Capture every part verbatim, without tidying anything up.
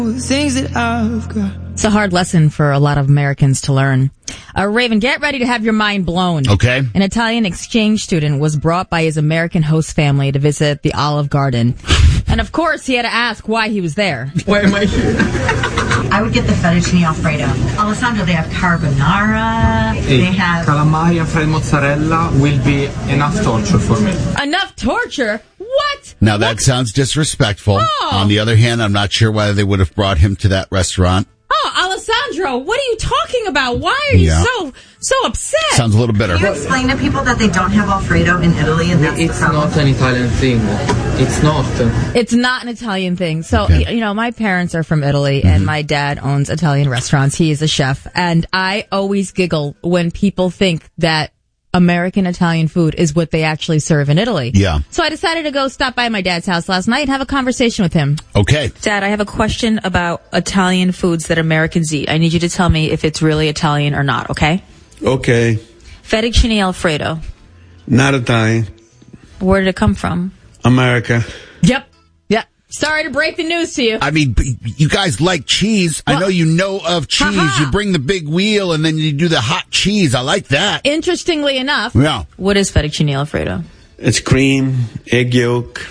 things that I've got. It's a hard lesson for a lot of Americans to learn. Uh, Raven, get ready to have your mind blown. Okay. An Italian exchange student was brought by his American host family to visit the Olive Garden. And of course, he had to ask why he was there. Why am I here? I would get the fettuccine alfredo. Alessandro, they have carbonara. Hey, they have calamari and fried mozzarella will be enough torture for me. Enough torture? What? Now that what? sounds disrespectful. Oh. On the other hand, I'm not sure why they would have brought him to that restaurant. Oh, Alessandro, what are you talking about? Why are you Yeah. so so upset? Sounds a little bitter. Can you explain to people that they don't have Alfredo in Italy, and that's It's the problem? not an Italian thing. It's not. It's not an Italian thing. So, Okay. you know, my parents are from Italy, Mm-hmm. and my dad owns Italian restaurants. He is a chef, and I always giggle when people think that American Italian food is what they actually serve in Italy. Yeah. So I decided to go stop by my dad's house last night and have a conversation with him. Okay. Dad, I have a question about Italian foods that Americans eat. I need you to tell me if it's really Italian or not, okay? Okay. Fettuccine Alfredo. Not Italian. Where did it come from? America. Yep. Yep. Sorry to break the news to you. I mean, b- you guys like cheese. Well, I know you know of cheese. Ha-ha. You bring the big wheel and then you do the hot cheese. I like that. Interestingly enough, Yeah. what is fettuccine Alfredo? It's cream, egg yolk,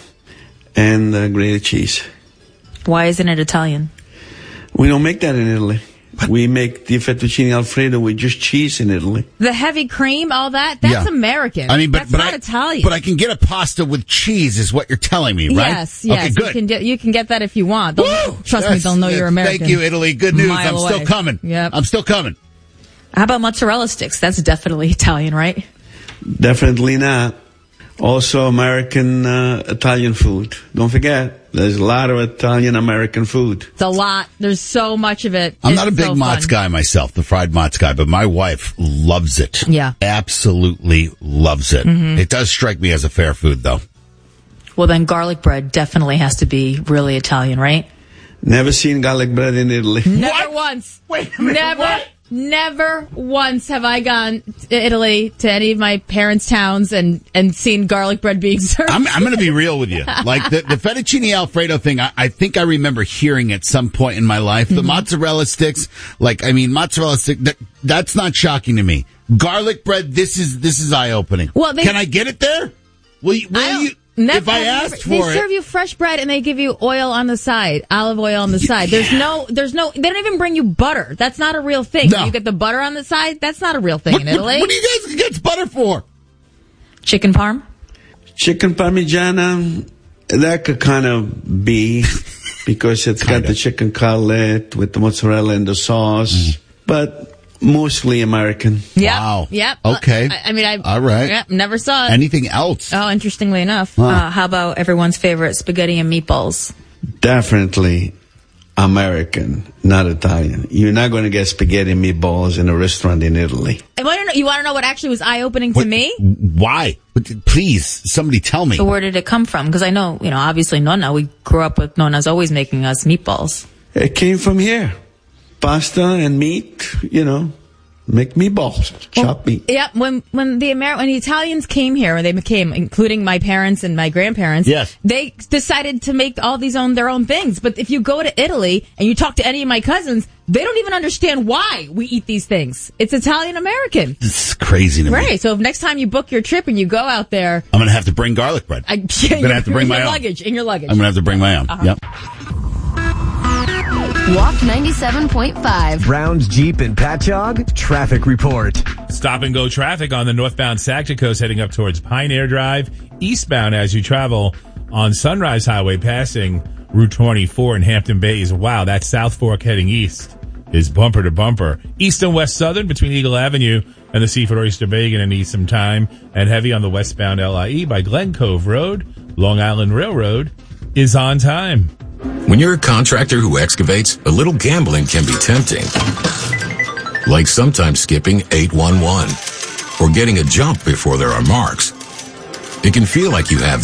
and uh, grated cheese. Why isn't it Italian? We don't make that in Italy. We make the fettuccine alfredo with just cheese in Italy. The heavy cream, all that, that's Yeah. American. I mean, but, that's but not I, Italian. But I can get a pasta with cheese is what you're telling me, right? Yes, yes. Okay, good. You can get you can get that if you want. They'll- Woo! Trust me, Yes, they'll know yes. you're American. Thank you, Italy. Good news. Mile I'm still away. coming. Yep. I'm still coming. How about mozzarella sticks? That's definitely Italian, right? Definitely not. Also American uh, Italian food. Don't forget, there's a lot of Italian American food. It's a lot. There's so much of it. I'm It's not a big so mozz fun. guy myself, the fried mozz guy, but my wife loves it. Yeah. Absolutely loves it. Mm-hmm. It does strike me as a fair food, though. Well, then garlic bread definitely has to be really Italian, right? Never seen garlic bread in Italy. Never once. Wait a minute, Never, what? never once have I gone to Italy, to any of my parents' towns, and, and seen garlic bread being served. I'm, I'm going to be real with you. Like the, the fettuccine Alfredo thing, I, I think I remember hearing at some point in my life. The Mm-hmm. mozzarella sticks, like, I mean, mozzarella stick, that, that's not shocking to me. Garlic bread, this is, this is eye-opening. Well, they- Can I get it there? Will you, will I don't- you Never, if I I've never- asked they for serve it? you fresh bread and they give you oil on the side, olive oil on the side. There's no, there's no, they don't even bring you butter. That's not a real thing. No. You get the butter on the side. That's not a real thing What, in what, Italy. what do you guys get butter for? Chicken parm. Chicken parmigiana, that could kind of be because it's Kinda. got the chicken cutlet with the mozzarella and the sauce, Mm. but mostly American. Yep. Wow. Yep. Okay. I, I mean, I. All right. Yep, never saw it. Anything else? Oh, interestingly enough. Huh. Uh, how about everyone's favorite spaghetti and meatballs? Definitely American, not Italian. You're not going to get spaghetti and meatballs in a restaurant in Italy. I want to know. You want to know what actually was eye opening to What- me? Why? But please, somebody tell me. So where did it come from? Because I know, you know, obviously Nonna. We grew up with Nonna's always making us meatballs. It came from here. Pasta and meat, you know, make meatballs, chop meat. Yep. When when the Amer- when the Italians came here, when they came, including my parents and my grandparents, Yes. they decided to make all these own their own things. But if you go to Italy and you talk to any of my cousins, they don't even understand why we eat these things. It's Italian American, This is crazy to me. right? So if next time you book your trip and you go out there, I'm going to have to bring garlic bread. I, I'm going to have to bring in my your own. luggage in your luggage. I'm going to have to bring my own. Uh-huh. Yep. Walk ninety-seven point five. Browns Jeep and Patchogue traffic report. Stop and go traffic on the northbound Saginaw Coast heading up towards Pioneer Drive. Eastbound as you travel on Sunrise Highway passing Route twenty-four in Hampton Bays. Wow, that South Fork heading east is bumper to bumper. East and West Southern between Eagle Avenue and the Seaford Oyster Bay going to need some time. And heavy on the westbound L I E by Glen Cove Road. Long Island Railroad is on time. When you're a contractor who excavates, a little gambling can be tempting. Like sometimes skipping eight one one or getting a jump before there are marks. It can feel like you have